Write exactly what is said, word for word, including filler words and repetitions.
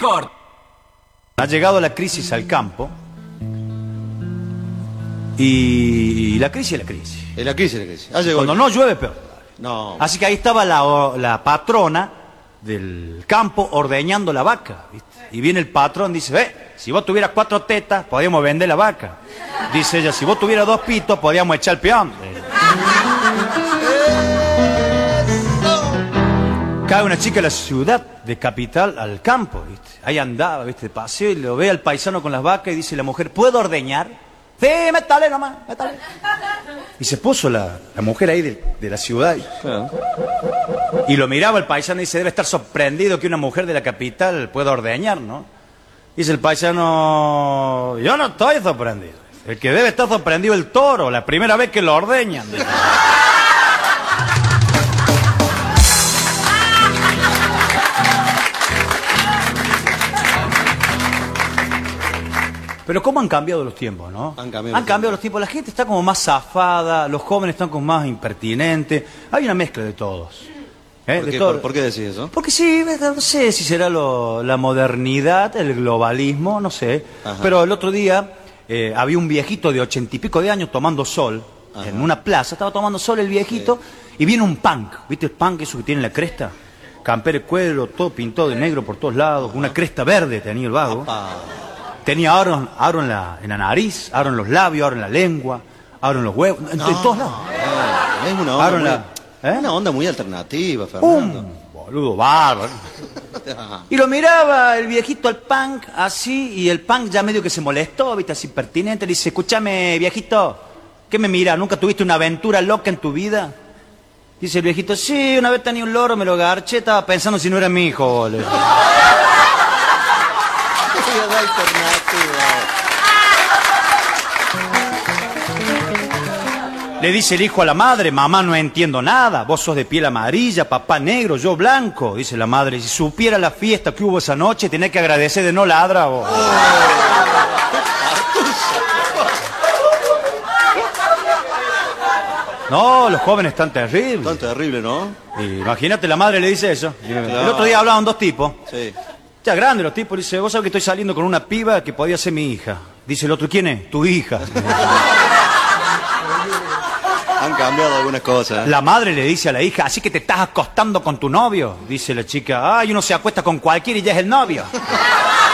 Record. Ha llegado la crisis al campo y la crisis es la crisis. Es la crisis, la crisis. Ah, llegó. Cuando no llueve, peor. No. Así que ahí estaba la, la patrona del campo ordeñando la vaca, ¿viste? Y viene el patrón, dice, ve, si vos tuvieras cuatro tetas, podíamos vender la vaca. Dice ella, si vos tuvieras dos pitos, podíamos echar el peón. Cae una chica de la ciudad, de capital, al campo, ¿viste? Ahí andaba, ¿viste? De paseo y lo ve al paisano con las vacas y dice la mujer, ¿puedo ordeñar? Sí, métale nomás, métale. Y se puso la, la mujer ahí de, de la ciudad y, Claro. y lo miraba el paisano y dice, debe estar sorprendido que una mujer de la capital pueda ordeñar, ¿no? Dice el paisano, yo no estoy sorprendido. El que debe estar sorprendido es el toro, la primera vez que lo ordeñan. Dice. Pero cómo han cambiado los tiempos, ¿no? Han cambiado Han los cambiado los tiempos. La gente está como más zafada, los jóvenes están como más impertinentes. Hay una mezcla de todos. ¿Eh? ¿Por De qué, todo. por, por qué decís eso? Porque sí, no sé si será lo- la modernidad, el globalismo, no sé. Ajá. Pero el otro día eh, había un viejito de ochenta y pico de años tomando sol Ajá. en una plaza. Estaba tomando sol el viejito y viene un punk. ¿Viste el punk, eso que tiene la cresta? Campera de cuero, todo pintado de negro por todos lados. Una cresta verde tenía el vago. Ah, Tenía aro, aro en, la, en la nariz, aro en los labios, aro en la lengua, aro en los huevos, en, en todos lados. eh, es una onda, Ahora muy, la- ¿eh? una onda muy alternativa, Fernando. ¡Pum! Boludo, bárbaro. Y lo miraba el viejito al punk así, y el punk ya medio que se molestó, viste, así pertinente. Le dice, escúchame, viejito, ¿qué me mira? ¿Nunca tuviste una aventura loca en tu vida? Dice el viejito, sí, una vez tenía un loro, me lo garché, estaba pensando si no era mi hijo, boludo. Le dice el hijo a la madre, mamá, no entiendo nada, vos sos de piel amarilla, papá negro, yo blanco. Dice la madre, si supiera la fiesta que hubo esa noche, tenés que agradecer de no ladra vos. No, los jóvenes están terribles. Tan terrible, ¿no? Y imagínate, la madre le dice eso. Y el Claro. otro día hablaban dos tipos. Sí. Ya grandes los tipos, le dice, vos sabés que estoy saliendo con una piba que podía ser mi hija. Dice el otro, ¿quién es? Tu hija. Han cambiado algunas cosas. La madre le dice a la hija, así que te estás acostando con tu novio. Dice la chica, ay, uno se acuesta con cualquiera y ya es el novio.